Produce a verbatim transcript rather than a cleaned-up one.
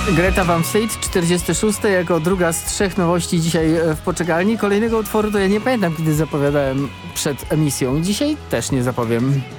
Greta Van Fleet, czterdzieste szóste, jako druga z trzech nowości dzisiaj w poczekalni. Kolejnego utworu to ja nie pamiętam, kiedy zapowiadałem przed emisją. Dzisiaj też nie zapowiem.